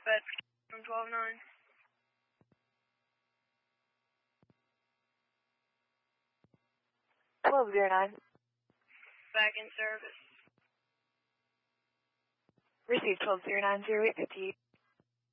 dispatch from 12-9. Back in service. Received 1209, 0850.